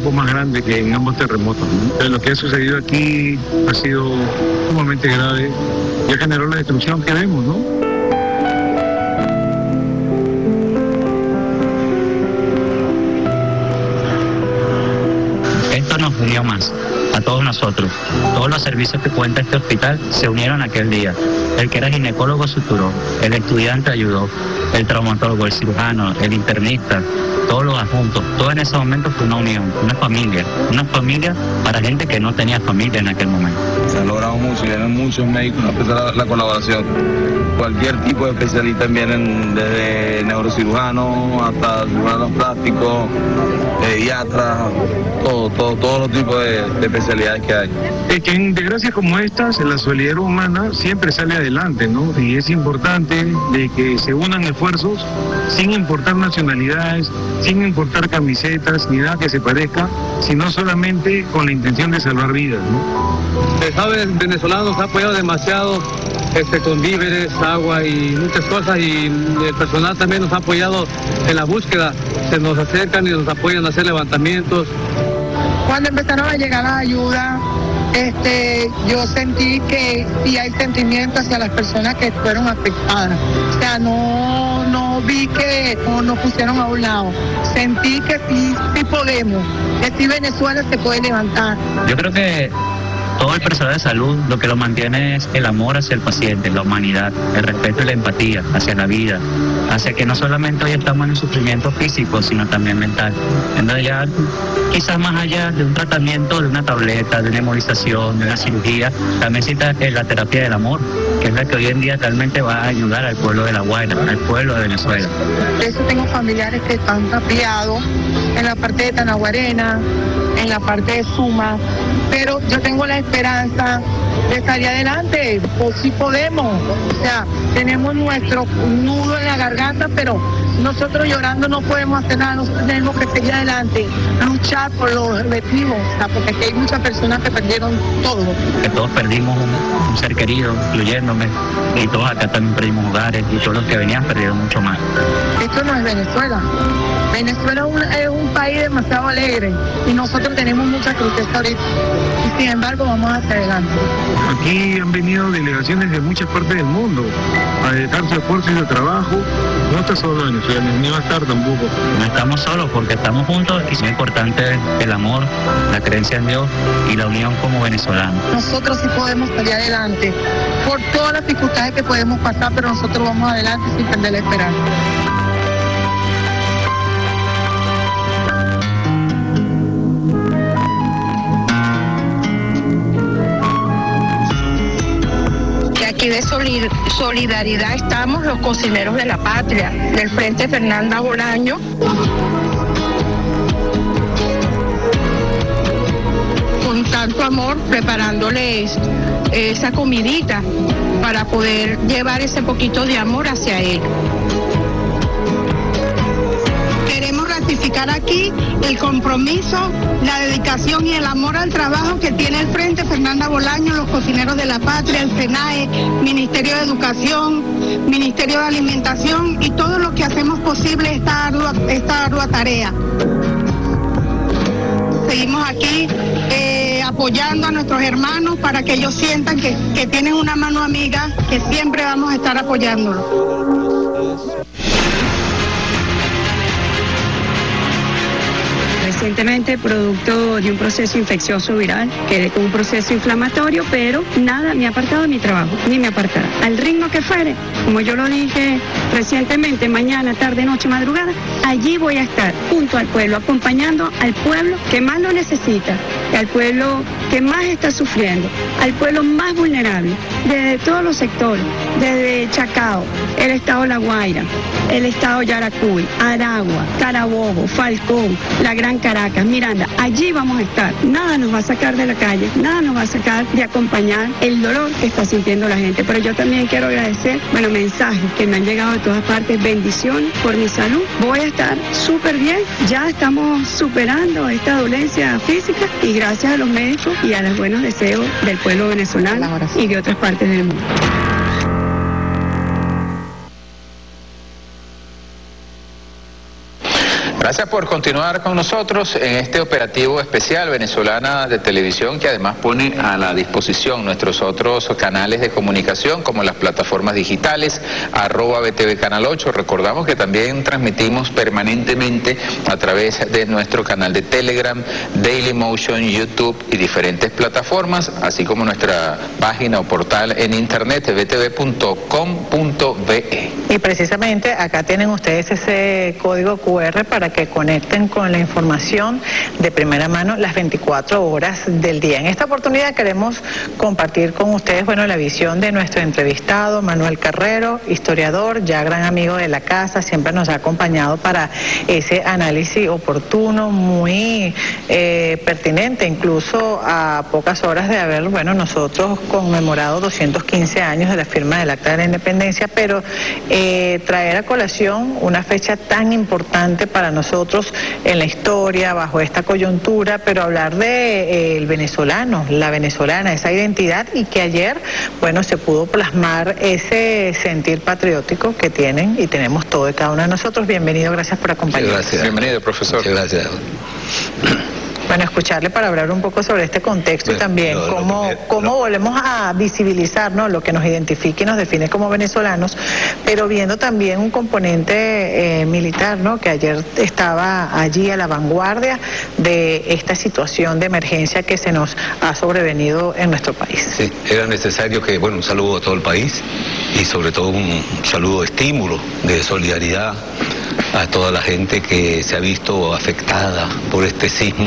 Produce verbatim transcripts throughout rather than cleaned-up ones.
poco más grande que en ambos terremotos, ¿no? Lo que ha sucedido aquí ha sido sumamente grave y ha generado la destrucción que vemos, ¿no? Esto nos unió más, a todos nosotros. Todos los servicios que cuenta este hospital se unieron aquel día. El que era ginecólogo suturó, el estudiante ayudó, el traumatólogo, el cirujano, el internista, todos los adjuntos. Todo en ese momento fue una unión, una familia. Una familia para gente que no tenía familia en aquel momento. Se ha logrado mucho, vienen muchos médicos, a pesar de la, la colaboración. Cualquier tipo de especialistas vienen, desde neurocirujanos hasta cirujanos plásticos, pediatras, todo, todo, todos los tipos de, de especialidades que hay. Es que en desgracias como estas, la solidaridad humana siempre sale adelante, ¿no? Y es importante de que se unan esfuerzos sin importar nacionalidades, sin importar camisetas ni nada que se parezca, sino solamente con la intención de salvar vidas, ¿no? Sabes, venezolano nos ha apoyado demasiado este, con víveres, agua y muchas cosas, y el personal también nos ha apoyado en la búsqueda. Se nos acercan y nos apoyan a hacer levantamientos. Cuando empezaron a llegar las ayudas, este, yo sentí que sí hay sentimiento hacia las personas que fueron afectadas. O sea, no, no vi que no, nos pusieron a un lado. Sentí que sí, sí podemos, que sí Venezuela se puede levantar. Yo creo que todo el personal de salud lo que lo mantiene es el amor hacia el paciente, la humanidad, el respeto y la empatía hacia la vida, hacia que no solamente hoy estamos en un sufrimiento físico, sino también mental. Entonces ya quizás más allá de un tratamiento, de una tableta, de una hemolización, de una cirugía, también cita la terapia del amor, que es la que hoy en día realmente va a ayudar al pueblo de La Guaira, al pueblo de Venezuela. De eso tengo familiares que están tapiados en la parte de Tanaguarena, en la parte de Suma, pero yo tengo la esperanza de salir adelante, pues sí podemos. O sea, tenemos nuestro nudo en la garganta, pero nosotros llorando no podemos hacer nada, nosotros tenemos que seguir adelante, luchar por los objetivos, o sea, porque aquí hay muchas personas que perdieron todo. Que todos perdimos un, un ser querido, incluyéndome, y todos acá también perdimos hogares, y todos los que venían perdieron mucho más. Esto no es Venezuela. Venezuela es un, es un país demasiado alegre y nosotros tenemos mucha tristeza ahorita y sin embargo vamos hacia adelante. Aquí han venido delegaciones de muchas partes del mundo a dedicar su esfuerzo y su trabajo. No está solo Venezuela, ni va a estar tampoco. No estamos solos porque estamos juntos y es importante el amor, la creencia en Dios y la unión como venezolanos. Nosotros sí podemos salir adelante por todas las dificultades que podemos pasar, pero nosotros vamos adelante sin perder la esperanza. Aquí de solidaridad estamos los cocineros de la patria, del Frente Fernanda Bolaño. Con tanto amor, preparándoles esa comidita para poder llevar ese poquito de amor hacia ellos. Queremos ratificar aquí el compromiso, la dedicación y el amor al trabajo que tiene el Frente Fernanda Bolaño, los cocineros de la patria, el FENAE, Ministerio de Educación, Ministerio de Alimentación y todo lo que hacemos posible esta ardua, esta ardua tarea. Seguimos aquí eh, apoyando a nuestros hermanos para que ellos sientan que, que tienen una mano amiga, que siempre vamos a estar apoyándolos. Recientemente, producto de un proceso infeccioso viral, quedé con un proceso inflamatorio, pero nada me ha apartado de mi trabajo, ni me apartará. Al ritmo que fuere, como yo lo dije recientemente, mañana, tarde, noche, madrugada, allí voy a estar junto al pueblo, acompañando al pueblo que más lo necesita, al pueblo que más está sufriendo, al pueblo más vulnerable, desde todos los sectores, desde Chacao, el estado La Guaira, el estado Yaracuy, Aragua, Carabobo, Falcón, la Gran Caracas, Miranda, allí vamos a estar. Nada nos va a sacar de la calle, nada nos va a sacar de acompañar el dolor que está sintiendo la gente. Pero yo también quiero agradecer, bueno, mensajes que me han llegado de todas partes, bendiciones por mi salud. Voy a estar súper bien, ya estamos superando esta dolencia física y gracias a los médicos y a los buenos deseos del pueblo venezolano y de otras partes del mundo. Gracias por continuar con nosotros en este operativo especial Venezolana de Televisión, que además pone a la disposición nuestros otros canales de comunicación, como las plataformas digitales, arroba B T V Canal ocho. Recordamos que también transmitimos permanentemente a través de nuestro canal de Telegram, Dailymotion, YouTube y diferentes plataformas, así como nuestra página o portal en internet b t v punto com punto b e. Y precisamente acá tienen ustedes ese código cu erre para que conecten con la información de primera mano las veinticuatro horas del día. En esta oportunidad queremos compartir con ustedes, bueno, la visión de nuestro entrevistado, Manuel Carrero, historiador, ya gran amigo de la casa, siempre nos ha acompañado para ese análisis oportuno, muy eh, pertinente, incluso a pocas horas de haber, bueno, nosotros conmemorado doscientos quince años de la firma del Acta de la Independencia, pero eh, traer a colación una fecha tan importante para nosotros en la historia, bajo esta coyuntura, pero hablar de eh, el venezolano, la venezolana, esa identidad, y que ayer, bueno, se pudo plasmar ese sentir patriótico que tienen y tenemos todo y cada uno de nosotros. Bienvenido, gracias por acompañarnos. Gracias. Bienvenido, profesor. Muchas gracias. Bueno, escucharle para hablar un poco sobre este contexto, bueno, y también no, cómo, no, cómo no. volvemos a visibilizar, ¿no?, lo que nos identifica y nos define como venezolanos, pero viendo también un componente eh, militar, ¿no?, que ayer estaba allí a la vanguardia de esta situación de emergencia que se nos ha sobrevenido en nuestro país. Sí, era necesario que, bueno, un saludo a todo el país y sobre todo un saludo de estímulo, de solidaridad a toda la gente que se ha visto afectada por este sismo.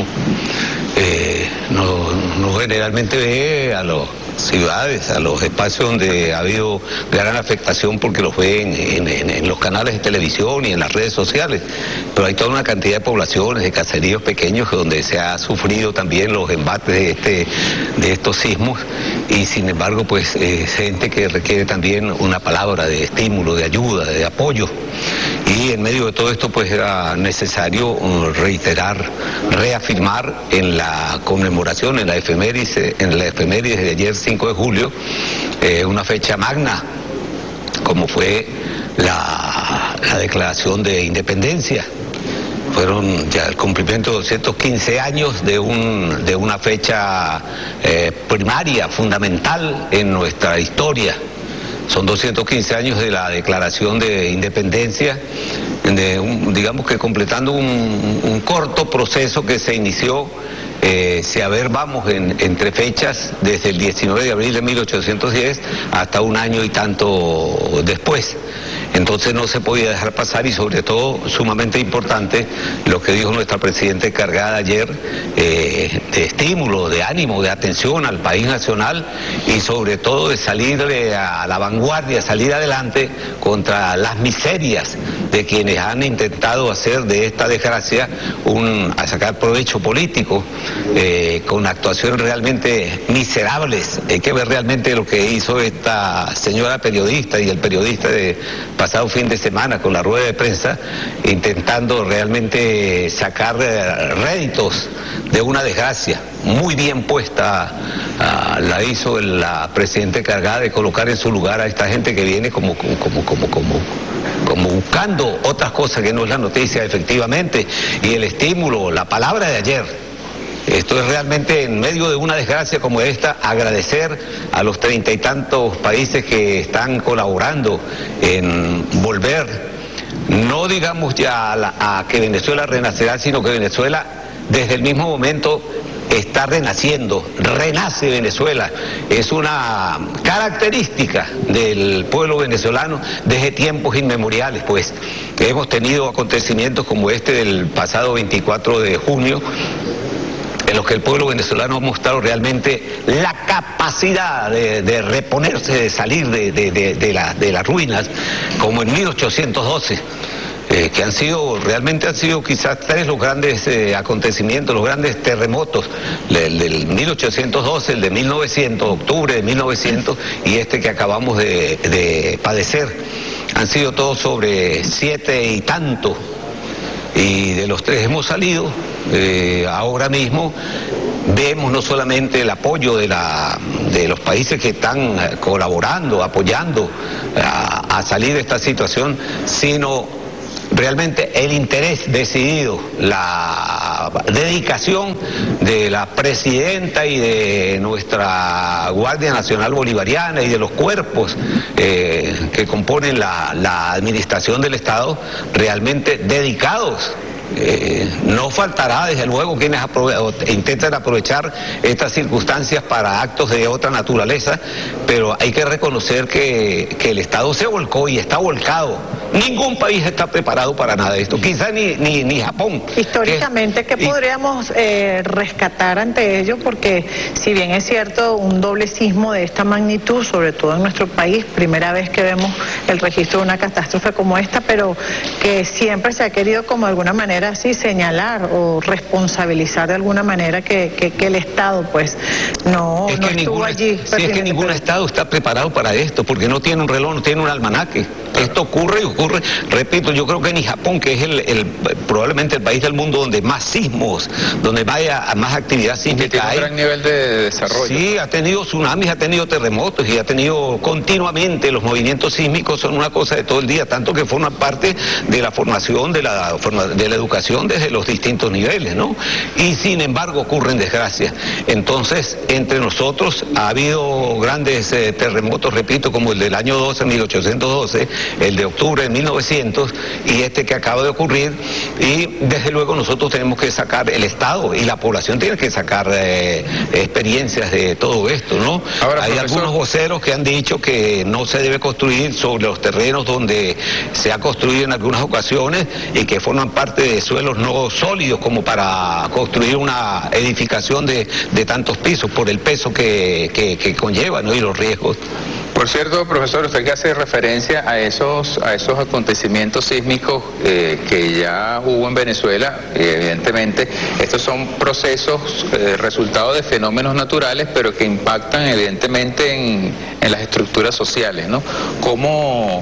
Eh, no, no generalmente ve a las ciudades, a los espacios donde ha habido gran afectación, porque los ven en, en, en los canales de televisión y en las redes sociales, pero hay toda una cantidad de poblaciones, de caseríos pequeños donde se ha sufrido también los embates de, este, de estos sismos, y sin embargo pues eh, gente que requiere también una palabra de estímulo, de ayuda, de apoyo. Y en medio de todo esto pues era necesario reiterar, reafirmar en la conmemoración, en la efeméride, en la efeméride de ayer cinco de julio, eh, una fecha magna, como fue la, la declaración de independencia. Fueron ya el cumplimiento de doscientos quince años de, un, de una fecha eh, primaria, fundamental en nuestra historia. Son doscientos quince años de la declaración de independencia, de un, digamos que completando un, un corto proceso que se inició, eh, si a ver vamos en, entre fechas, desde el diecinueve de abril de mil ochocientos diez hasta un año y tanto después. Entonces no se podía dejar pasar, y sobre todo sumamente importante lo que dijo nuestra presidenta encargada ayer, eh, de estímulo, de ánimo, de atención al país nacional, y sobre todo de salir a la vanguardia, salir adelante contra las miserias de quienes han intentado hacer de esta desgracia un, a sacar provecho político, eh, con actuaciones realmente miserables. Hay que ver realmente lo que hizo esta señora periodista y el periodista de pasado fin de semana con la rueda de prensa, intentando realmente sacar réditos de una desgracia muy bien puesta. Uh, la hizo la presidenta encargada de colocar en su lugar a esta gente que viene como como como como como como buscando otras cosas que no es la noticia, efectivamente, y el estímulo, la palabra de ayer. Esto es realmente, en medio de una desgracia como esta, agradecer a los treinta y tantos países que están colaborando en volver, no digamos ya a, la, a que Venezuela renacerá, sino que Venezuela desde el mismo momento está renaciendo, renace Venezuela. Es una característica del pueblo venezolano desde tiempos inmemoriales, pues, que hemos tenido acontecimientos como este del pasado veinticuatro de junio, en los que el pueblo venezolano ha mostrado realmente la capacidad de, de reponerse, de salir de, de, de, de, la, de las ruinas, como en mil ochocientos doce. Eh, que han sido, realmente han sido quizás tres los grandes eh, acontecimientos, los grandes terremotos, el del mil ochocientos doce, el de mil novecientos, octubre de mil novecientos, y este que acabamos de, de padecer. Han sido todos sobre siete y tanto, y de los tres hemos salido. Eh, ahora mismo vemos no solamente el apoyo de, la, de los países que están colaborando, apoyando a, a salir de esta situación, sino realmente el interés decidido, la dedicación de la presidenta y de nuestra Guardia Nacional Bolivariana y de los cuerpos eh, que componen la, la administración del Estado, realmente dedicados. Eh, no faltará desde luego quienes aprove intentan aprovechar estas circunstancias para actos de otra naturaleza, pero hay que reconocer que, que el Estado se volcó y está volcado. Ningún país está preparado para nada de esto, quizá ni, ni, ni Japón. Históricamente, ¿qué podríamos eh, rescatar ante ello? Porque si bien es cierto, un doble sismo de esta magnitud, sobre todo en nuestro país, primera vez que vemos el registro de una catástrofe como esta, pero que siempre se ha querido como de alguna manera así señalar o responsabilizar de alguna manera que, que, que el Estado pues no, es no que estuvo ningún, allí. Sí, es que ningún Estado está preparado para esto, porque no tiene un reloj, no tiene un almanaque. Esto ocurre y ocurre, repito, yo creo que ni Japón, que es el, el probablemente el país del mundo donde más sismos, donde vaya más actividad sísmica tiene hay. un gran nivel de desarrollo. Sí, ha tenido tsunamis, ha tenido terremotos y ha tenido continuamente los movimientos sísmicos, son una cosa de todo el día, tanto que forman parte de la formación, de la, de la educación desde los distintos niveles, ¿no? Y sin embargo ocurren desgracias. Entonces, entre nosotros ha habido grandes eh, terremotos, repito, como el del año doce, mil ochocientos doce, el de octubre de mil novecientos y este que acaba de ocurrir, y desde luego nosotros tenemos que sacar, el Estado y la población tienen que sacar eh, experiencias de todo esto, ¿no? Ahora, hay profesor, algunos voceros que han dicho que no se debe construir sobre los terrenos donde se ha construido en algunas ocasiones y que forman parte de suelos no sólidos como para construir una edificación de, de tantos pisos por el peso que, que, que conlleva, ¿no? Y los riesgos. Por cierto, profesor, usted que hace referencia a esos, a esos acontecimientos sísmicos eh, que ya hubo en Venezuela, eh, evidentemente estos son procesos, eh, resultado de fenómenos naturales, pero que impactan evidentemente en, en las estructuras sociales, ¿no? ¿Cómo,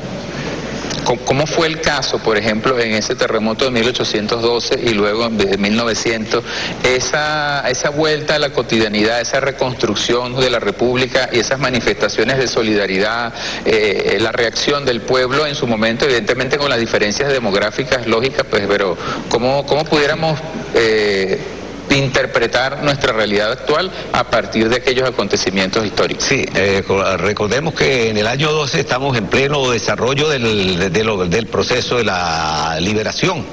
¿Cómo fue el caso, por ejemplo, en ese terremoto de mil ochocientos doce y luego de mil novecientos, esa, esa vuelta a la cotidianidad, esa reconstrucción de la República y esas manifestaciones de solidaridad, eh, la reacción del pueblo en su momento, evidentemente con las diferencias demográficas lógicas, pues, pero ¿cómo, cómo pudiéramos eh, interpretar nuestra realidad actual a partir de aquellos acontecimientos históricos? Sí, eh, recordemos que en el año doce estamos en pleno desarrollo del, de, de lo, del proceso de la liberación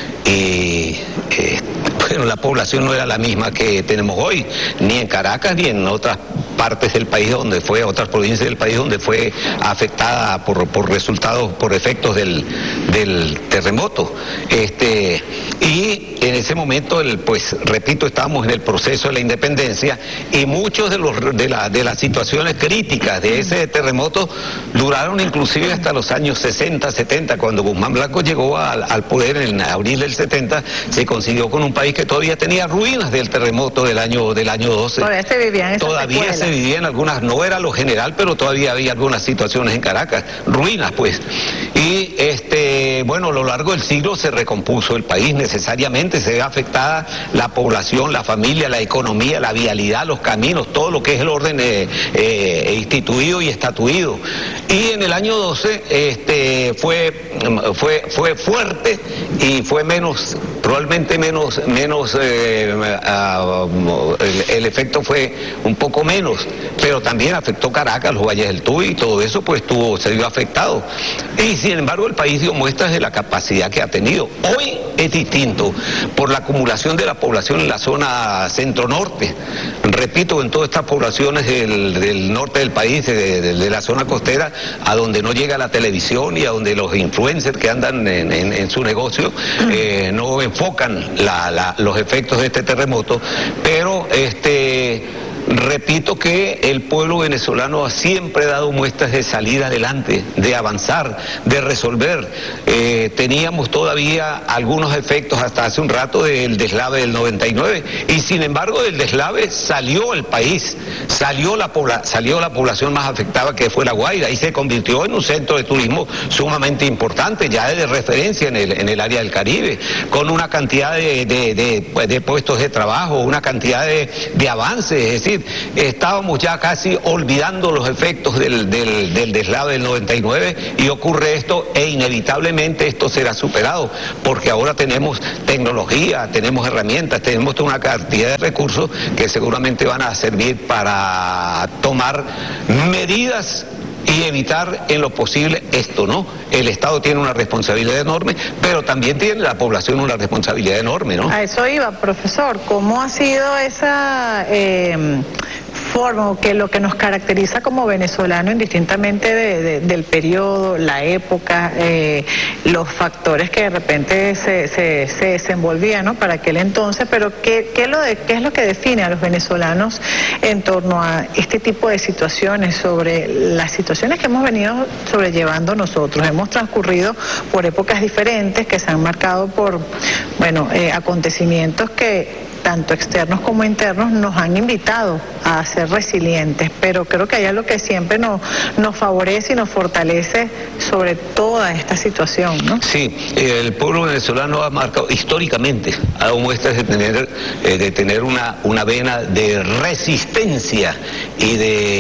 y eh, bueno, la población no era la misma que tenemos hoy, ni en Caracas ni en otras partes del país donde fue, otras provincias del país donde fue afectada por, por resultados, por efectos del, del terremoto. Este, y en ese momento, el, pues repito, estábamos en el proceso de la independencia y muchos de, los, de, la, de las situaciones críticas de ese terremoto duraron inclusive hasta los años sesenta, setenta, cuando Guzmán Blanco llegó al, al poder en abril del setenta, se consiguió con un país que todavía tenía ruinas del terremoto del año, del año doce. Todavía se vivían esas Todavía secuelas. se vivían algunas, no era lo general, pero todavía había algunas situaciones en Caracas, ruinas pues. Y este, bueno, a lo largo del siglo se recompuso el país necesariamente, se ve afectada la población, la familia, la economía, la vialidad, los caminos, todo lo que es el orden eh, eh, instituido y estatuido. Y en el año doce este, fue, fue, fue fuerte y fue menos, probablemente menos, menos eh, uh, el, el efecto fue un poco menos, pero también afectó Caracas, los valles del Tuy y todo eso pues tuvo, se vio afectado. Y sin embargo el país dio muestras de la capacidad que ha tenido. Hoy es distinto por la acumulación de la población en la zona centro-norte. Repito, en todas estas poblaciones del, del norte del país, de, de, de la zona costera, a donde no llega la televisión y a donde los influencers que andan en, en, en su negocio eh, no enfocan la, la, los efectos de este terremoto, pero este... repito que el pueblo venezolano ha siempre dado muestras de salir adelante, de avanzar, de resolver. Eh, teníamos todavía algunos efectos hasta hace un rato del deslave del noventa y nueve y sin embargo del deslave salió el país, salió la, pobla salió la población más afectada que fue La Guaira y se convirtió en un centro de turismo sumamente importante, ya de referencia en el, en el área del Caribe, con una cantidad de, de, de, de puestos de trabajo, una cantidad de, de avances, es decir, decir, estábamos ya casi olvidando los efectos del, del, del deslave del noventa y nueve y ocurre esto e inevitablemente esto será superado, porque ahora tenemos tecnología, tenemos herramientas, tenemos toda una cantidad de recursos que seguramente van a servir para tomar medidas y evitar en lo posible esto, ¿no? El Estado tiene una responsabilidad enorme, pero también tiene la población una responsabilidad enorme, ¿no? A eso iba, profesor. ¿Cómo ha sido esa eh, forma, que lo que nos caracteriza como venezolano, indistintamente de, de, del periodo, la época, eh, los factores que de repente se, se, se desenvolvían, ¿no?, para aquel entonces, pero ¿qué, qué, lo de, ¿qué es lo que define a los venezolanos en torno a este tipo de situaciones, sobre las situaciones que hemos venido sobrellevando nosotros? Hemos transcurrido por épocas diferentes que se han marcado por, bueno, eh, acontecimientos que tanto externos como internos nos han invitado a ser resilientes, pero creo que hay algo que siempre nos, nos favorece y nos fortalece sobre toda esta situación, ¿no? Sí, el pueblo venezolano ha marcado históricamente, ha dado muestras de tener, eh, de tener una, una vena de resistencia y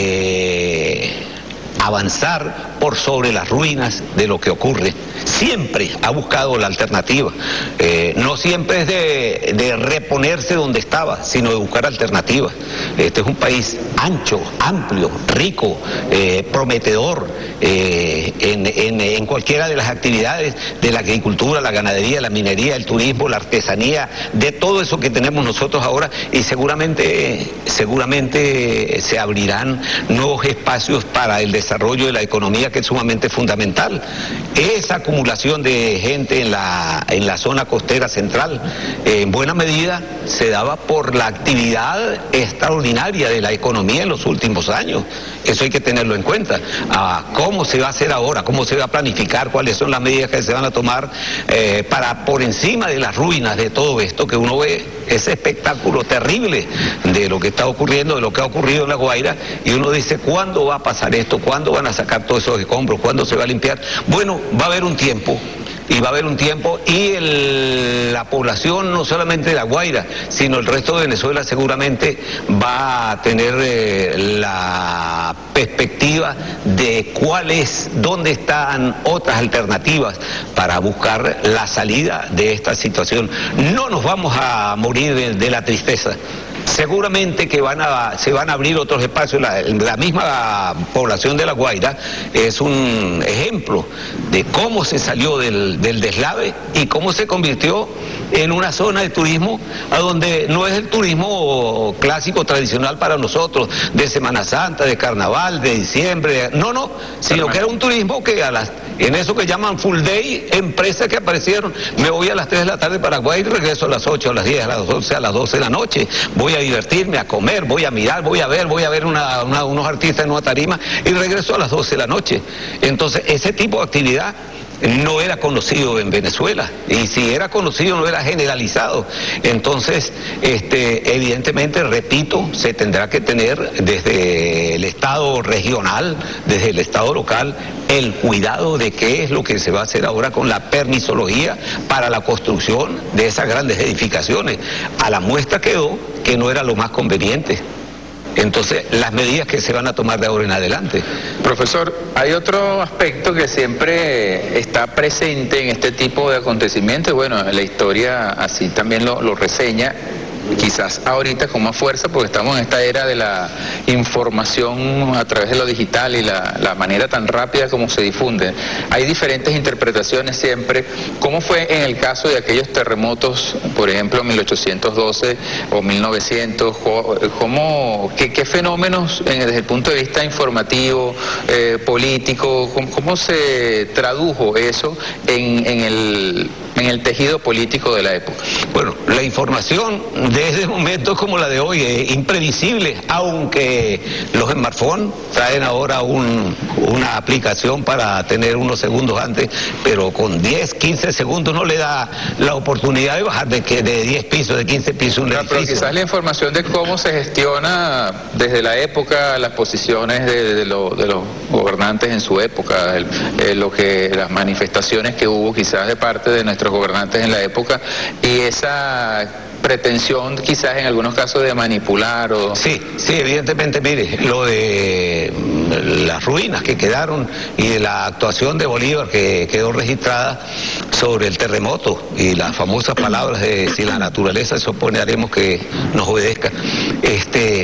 de avanzar por sobre las ruinas de lo que ocurre. Siempre ha buscado la alternativa. Eh, no siempre es de, de reponerse donde estaba, sino de buscar alternativas. Este es un país ancho, amplio, rico, eh, prometedor eh, en, en, en cualquiera de las actividades de la agricultura, la ganadería, la minería, el turismo, la artesanía, de todo eso que tenemos nosotros ahora, y seguramente, seguramente se abrirán nuevos espacios para el desarrollo de la economía, que es sumamente fundamental. Esa acumulación de gente en la, en la zona costera central, eh, en buena medida se daba por la actividad extraordinaria de la economía en los últimos años. Eso hay que tenerlo en cuenta. Ah, ¿cómo se va a hacer ahora? ¿Cómo se va a planificar? ¿Cuáles son las medidas que se van a tomar eh, para, por encima de las ruinas de todo esto que uno ve, ese espectáculo terrible de lo que está ocurriendo, de lo que ha ocurrido en La Guaira, y uno dice, ¿cuándo va a pasar esto? ¿Cuándo van a sacar todos esos escombros? ¿Cuándo se va a limpiar? Bueno, va a haber un tiempo, y va a haber un tiempo, y el, la población, no solamente de La Guaira, sino el resto de Venezuela, seguramente va a tener eh, la perspectiva de cuál es, dónde están otras alternativas para buscar la salida de esta situación. No nos vamos a morir de, de la tristeza. Seguramente que van a, se van a abrir otros espacios. La, la misma población de La Guaira es un ejemplo de cómo se salió del, del deslave y cómo se convirtió en una zona de turismo a donde no es el turismo clásico, tradicional para nosotros, de Semana Santa, de Carnaval, de diciembre, no, no, sino que era un turismo que a las, en eso que llaman full day, empresas que aparecieron, me voy a las tres de la tarde para Paraguay y regreso a las ocho, a las diez, a las once, a las doce de la noche, voy a divertirme, a comer, voy a mirar, voy a ver, voy a ver una, una, unos artistas en una tarima y regreso a las doce de la noche. Entonces, ese tipo de actividad no era conocido en Venezuela, y si era conocido no era generalizado. Entonces, este, evidentemente, repito, se tendrá que tener desde el Estado regional, desde el Estado local, el cuidado de qué es lo que se va a hacer ahora con la permisología para la construcción de esas grandes edificaciones. A la muestra quedó que no era lo más conveniente. Entonces, las medidas que se van a tomar de ahora en adelante. Profesor, hay otro aspecto que siempre está presente en este tipo de acontecimientos, bueno, la historia así también lo, lo reseña, quizás ahorita con más fuerza porque estamos en esta era de la información a través de lo digital y la, la manera tan rápida como se difunde. Hay diferentes interpretaciones siempre. ¿Cómo fue en el caso de aquellos terremotos, por ejemplo, mil ochocientos doce o mil novecientos? ¿Cómo, qué, qué fenómenos eh, desde el punto de vista informativo, eh, político, cómo, cómo se tradujo eso en, en, el, en el tejido político de la época? Bueno, la información desde momentos como la de hoy es imprevisible, aunque los smartphones traen ahora un, una aplicación para tener unos segundos antes, pero con diez, quince segundos no le da la oportunidad de bajar de, que, de diez pisos, de quince pisos un edificio. Pero quizás la información de cómo se gestiona desde la época, las posiciones de, de, lo, de los gobernantes en su época, el, eh, lo que, las manifestaciones que hubo quizás de parte de nuestros gobernantes en la época, y esa pretensión quizás en algunos casos de manipular o... Sí, sí, evidentemente, mire, lo de las ruinas que quedaron y de la actuación de Bolívar que quedó registrada sobre el terremoto y las famosas palabras de si la naturaleza se opone haremos que nos obedezca. Este,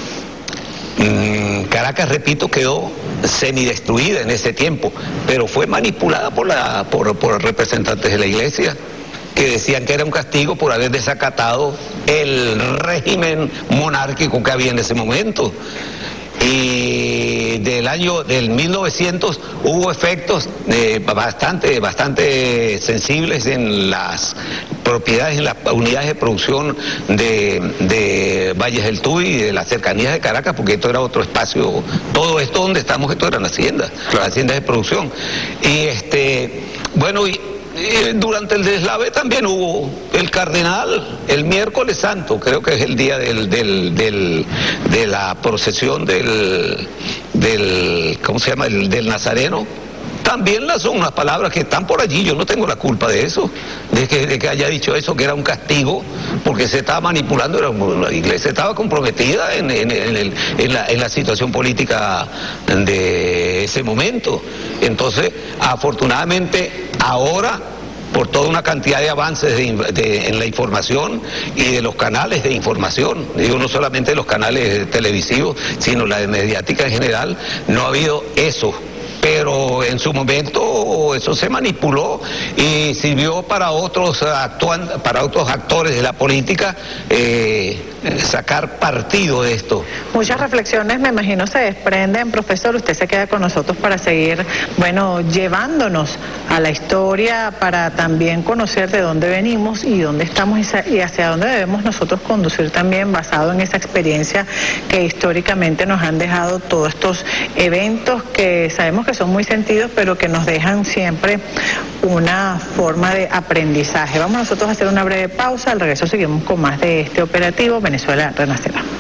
mmm, Caracas, repito, quedó semidestruida en ese tiempo, pero fue manipulada por, la, por, por representantes de la iglesia, que decían que era un castigo por haber desacatado el régimen monárquico que había en ese momento. Y del año del mil novecientos hubo efectos eh, bastante, bastante sensibles en las propiedades, en las unidades de producción de, de Valles del Tuy y de las cercanías de Caracas, porque esto era otro espacio, todo esto donde estamos, esto eran haciendas, claro. haciendas de producción. Y este, bueno, y durante el deslave también hubo el cardenal, el miércoles santo, creo que es el día del, del, del, de la procesión del, del ¿cómo se llama? El, del Nazareno. También las son unas palabras que están por allí, yo no tengo la culpa de eso, de que, de que haya dicho eso, que era un castigo, porque se estaba manipulando, era, la iglesia estaba comprometida en, en, en, el, en, la, en la situación política de ese momento. Entonces, afortunadamente, ahora, por toda una cantidad de avances de, de, en la información y de los canales de información, digo no solamente los canales televisivos, sino la de mediática en general, no ha habido eso. Pero en su momento eso se manipuló y sirvió para otros actuan, para otros actores de la política eh, sacar partido de esto. Muchas reflexiones, me imagino, se desprenden, profesor. Usted se queda con nosotros para seguir, bueno, llevándonos a la historia, para también conocer de dónde venimos y dónde estamos y hacia dónde debemos nosotros conducir también, basado en esa experiencia que históricamente nos han dejado todos estos eventos que sabemos que son muy sentidos, pero que nos dejan siempre una forma de aprendizaje. Vamos nosotros a hacer una breve pausa, al regreso seguimos con más de este operativo Venezuela Renacerá.